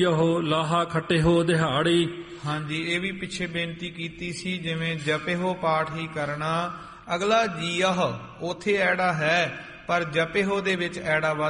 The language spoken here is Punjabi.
ਯਹੋ ਲਾਹਾ ਖਟਿਹੋ ਦਿਹਾੜੀ। ਹਾਂਜੀ, ਇਹ ਵੀ ਪਿੱਛੇ ਬੇਨਤੀ ਕੀਤੀ ਸੀ, ਜਿਵੇਂ ਜਪਿਹੋ ਪਾਠ ਹੀ ਕਰਨਾ। ਅਗਲਾ ਜੀਅਹ, ਉਥੇ ਐੜਾ ਹੈ ਪਰ ਜਪਿਹੋ ਦੇ ਵਿੱਚ ਐੜਾ